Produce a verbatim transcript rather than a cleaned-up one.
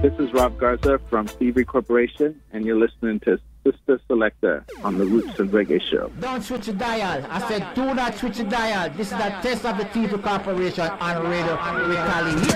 This is Rob Garza from Thievery Corporation, and you're listening to Sister Selector on the Roots and Reggae Show. Don't switch the dial. I said do not switch the dial. This is the test of the Thievery Corporation on Radio Retaliation.